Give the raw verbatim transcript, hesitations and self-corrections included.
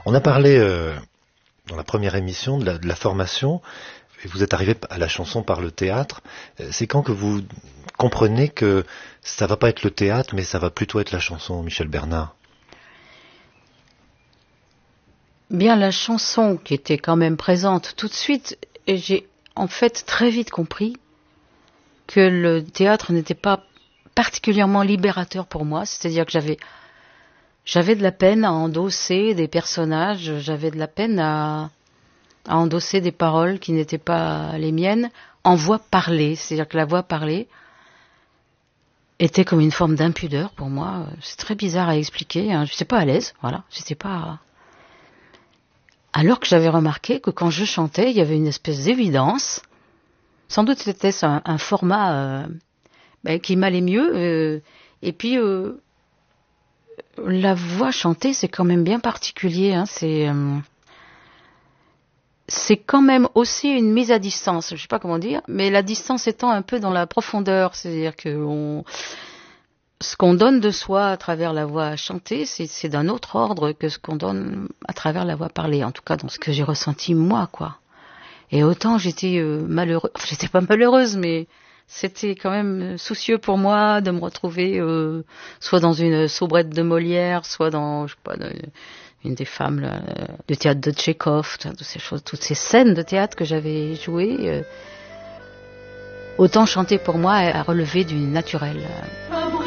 On a parlé euh, dans la première émission de la, de la formation, et vous êtes arrivé à la chanson par le théâtre. C'est quand que vous comprenez que ça va pas être le théâtre, mais ça va plutôt être la chanson, Michel Bernard? Bien, la chanson qui était quand même présente tout de suite, et j'ai en fait très vite compris que le théâtre n'était pas particulièrement libérateur pour moi, c'est-à-dire que j'avais j'avais de la peine à endosser des personnages, j'avais de la peine à, à endosser des paroles qui n'étaient pas les miennes en voix parlée, c'est-à-dire que la voix parlée était comme une forme d'impudeur pour moi. C'est très bizarre à expliquer, hein. Je n'étais pas à l'aise, voilà, j'étais pas... Alors que j'avais remarqué que quand je chantais, il y avait une espèce d'évidence. Sans doute c'était un, un format euh, ben, qui m'allait mieux. Euh, et puis, euh, la voix chantée, c'est quand même bien particulier. Hein, c'est, euh, c'est quand même aussi une mise à distance. Je ne sais pas comment dire, mais la distance étant un peu dans la profondeur. C'est-à-dire que on... ce qu'on donne de soi à travers la voix chantée, c'est, c'est d'un autre ordre que ce qu'on donne à travers la voix parlée. En tout cas, dans ce que j'ai ressenti moi, quoi. Et autant j'étais euh, malheureuse, enfin, j'étais pas malheureuse, mais c'était quand même soucieux pour moi de me retrouver euh, soit dans une soubrette de Molière, soit dans, je sais pas, dans une des femmes là, du théâtre de Tchekhov, toutes ces choses, toutes ces scènes de théâtre que j'avais jouées. Euh, autant chanter pour moi a relevé du naturel.